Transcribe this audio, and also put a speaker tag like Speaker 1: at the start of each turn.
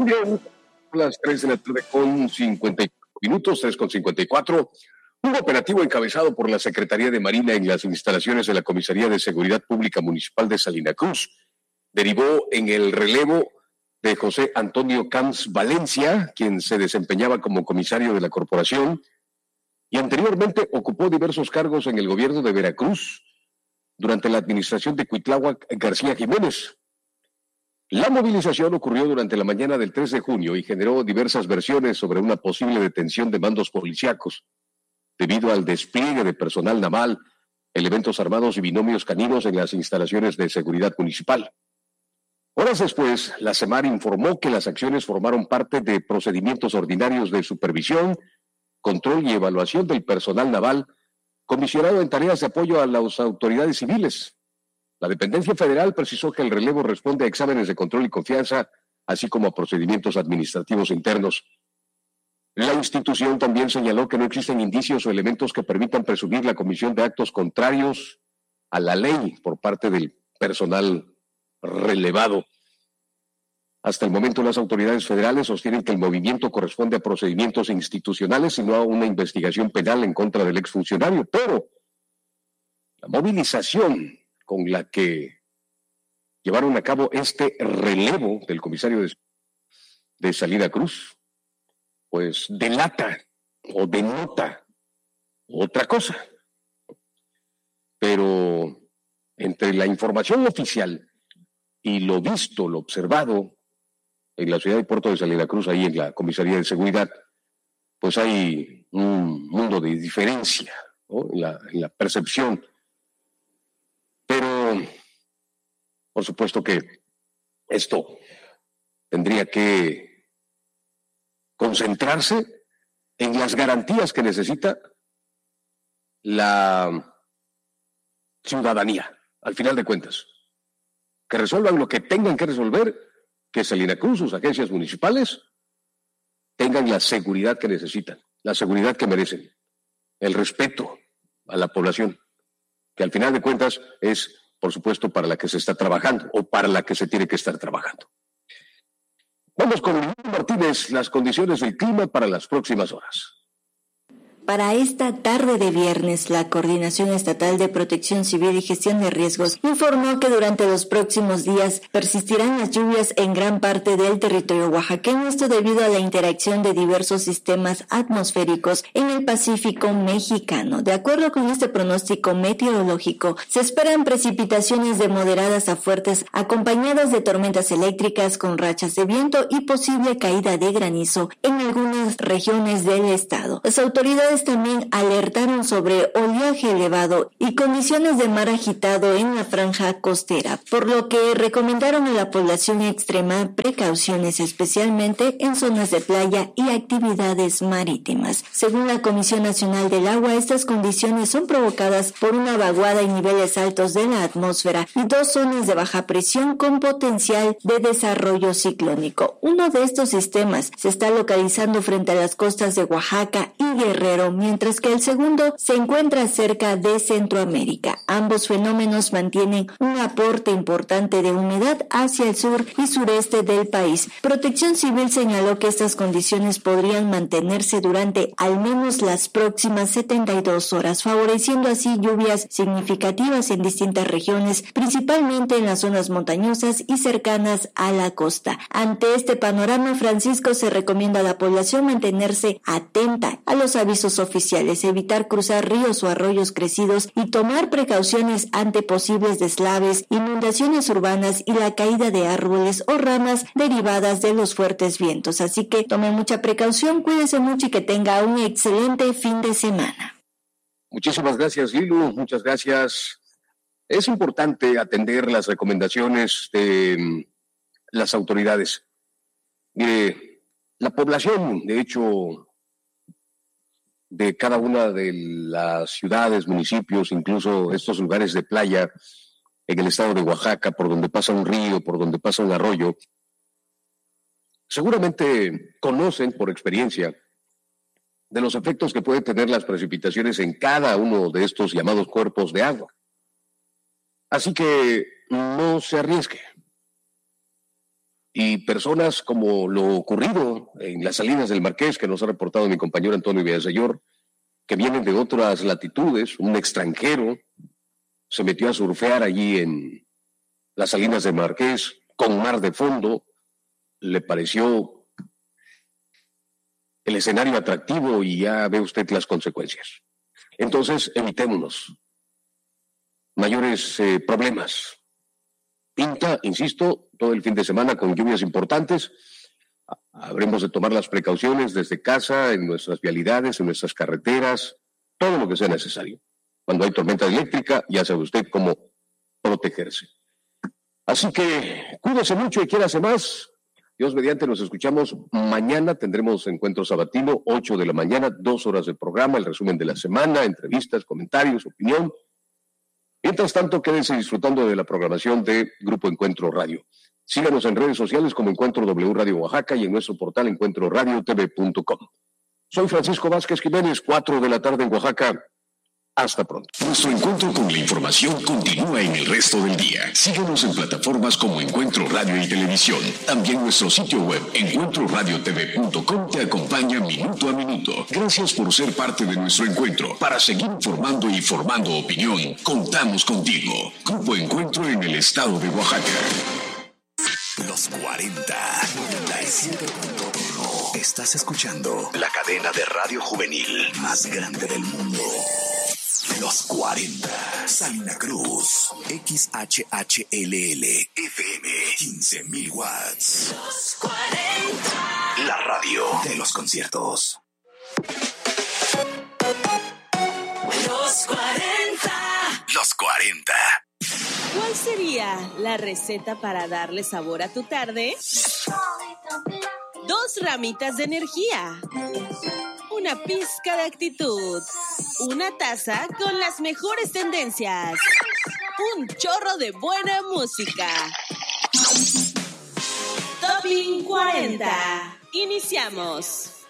Speaker 1: Bien, a las 3 de la tarde con 54 minutos, 3:54. Un operativo encabezado por la Secretaría de Marina en las instalaciones de la Comisaría de Seguridad Pública Municipal de Salina Cruz derivó en el relevo de José Antonio Camps Valencia, quien se desempeñaba como comisario de la corporación y anteriormente ocupó diversos cargos en el gobierno de Veracruz durante la administración de Cuitláhuac García Jiménez. La movilización ocurrió durante la mañana del 3 de junio y generó diversas versiones sobre una posible detención de mandos policíacos, debido al despliegue de personal naval, elementos armados y binomios caninos en las instalaciones de seguridad municipal. Horas después, la SEMAR informó que las acciones formaron parte de procedimientos ordinarios de supervisión, control y evaluación del personal naval comisionado en tareas de apoyo a las autoridades civiles. La dependencia federal precisó que el relevo responde a exámenes de control y confianza, así como a procedimientos administrativos internos. La institución también señaló que no existen indicios o elementos que permitan presumir la comisión de actos contrarios a la ley por parte del personal relevado. Hasta el momento, las autoridades federales sostienen que el movimiento corresponde a procedimientos institucionales y no a una investigación penal en contra del exfuncionario, pero la movilización con la que llevaron a cabo este relevo del comisario de Salina Cruz, pues delata o denota otra cosa. Pero entre la información oficial y lo visto, lo observado en la ciudad y puerto de Salina Cruz, ahí en la comisaría de seguridad, pues hay un mundo de diferencia, ¿no? en la percepción. Pero, por supuesto que esto tendría que concentrarse en las garantías que necesita la ciudadanía, al final de cuentas. Que resuelvan lo que tengan que resolver, que Salina Cruz, sus agencias municipales, tengan la seguridad que necesitan, la seguridad que merecen, el respeto a la población, que al final de cuentas es, por supuesto, para la que se está trabajando o para la que se tiene que estar trabajando. Vamos con Luis Martínez, las condiciones del clima para las próximas horas.
Speaker 2: Para esta tarde de viernes, la Coordinación Estatal de Protección Civil y Gestión de Riesgos informó que durante los próximos días persistirán las lluvias en gran parte del territorio oaxaqueño, esto debido a la interacción de diversos sistemas atmosféricos en el Pacífico mexicano. De acuerdo con este pronóstico meteorológico, se esperan precipitaciones de moderadas a fuertes acompañadas de tormentas eléctricas con rachas de viento y posible caída de granizo en algunas regiones del estado. Las autoridades también alertaron sobre oleaje elevado y condiciones de mar agitado en la franja costera, por lo que recomendaron a la población extremar precauciones, especialmente en zonas de playa y actividades marítimas. Según la Comisión Nacional del Agua, estas condiciones son provocadas por una vaguada en niveles altos de la atmósfera y dos zonas de baja presión con potencial de desarrollo ciclónico. Uno de estos sistemas se está localizando frente a las costas de Oaxaca y Guerrero, mientras que el segundo se encuentra cerca de Centroamérica. Ambos fenómenos mantienen un aporte importante de humedad hacia el sur y sureste del país. Protección Civil señaló que estas condiciones podrían mantenerse durante al menos las próximas 72 horas, favoreciendo así lluvias significativas en distintas regiones, principalmente en las zonas montañosas y cercanas a la costa. Ante este panorama, Francisco se recomienda a la población mantenerse atenta a los avisos oficiales, evitar cruzar ríos o arroyos crecidos y tomar precauciones ante posibles deslaves, inundaciones urbanas y la caída de árboles o ramas derivadas de los fuertes vientos. Así que tome mucha precaución, cuídese mucho y que tenga un excelente fin de semana.
Speaker 1: Muchísimas gracias, Lilu, muchas gracias. Es importante atender las recomendaciones de las autoridades. Mire, la población, de hecho, de cada una de las ciudades, municipios, incluso estos lugares de playa en el estado de Oaxaca, por donde pasa un río, por donde pasa un arroyo, seguramente conocen por experiencia de los efectos que pueden tener las precipitaciones en cada uno de estos llamados cuerpos de agua. Así que no se arriesgue. y personas como lo ocurrido en las Salinas del Marqués, que nos ha reportado mi compañero Antonio Villaseñor, que vienen de otras latitudes, un extranjero se metió a surfear allí en las Salinas del Marqués con mar de fondo, le pareció el escenario atractivo y ya ve usted las consecuencias. Entonces, evitémonos mayores problemas. Pinta, insisto, todo el fin de semana con lluvias importantes. Habremos de tomar las precauciones desde casa, en nuestras vialidades, en nuestras carreteras, todo lo que sea necesario. Cuando hay tormenta eléctrica, ya sabe usted cómo protegerse. Así que cuídese mucho y quiérase más. Dios mediante, nos escuchamos mañana. Tendremos encuentro sabatino, 8 de la mañana, 2 horas de programa, el resumen de la semana, entrevistas, comentarios, opinión. Mientras tanto, quédense disfrutando de la programación de Grupo Encuentro Radio. Síganos en redes sociales como Encuentro W Radio Oaxaca y en nuestro portal encuentroradiotv.com. Soy Francisco Vázquez Jiménez, 4 de la tarde en Oaxaca. Hasta pronto.
Speaker 3: Nuestro encuentro con la información continúa en el resto del día. Síguenos en plataformas como Encuentro Radio y Televisión. También nuestro sitio web, encuentroradiotv.com, te acompaña minuto a minuto. Gracias por ser parte de nuestro encuentro. Para seguir informando y formando opinión, contamos contigo. Grupo Encuentro en el estado de Oaxaca. Los 40, 97.1. Estás escuchando la cadena de radio juvenil más grande del mundo. Los 40, Salina Cruz, XHHLL, FM, 15,000 watts. Los 40, la radio de los conciertos. Los 40. Los 40.
Speaker 4: ¿Cuál sería la receta para darle sabor a tu tarde? 2 ramitas de energía, una pizca de actitud, una taza con las mejores tendencias, un chorro de buena música. Topping 40. Iniciamos.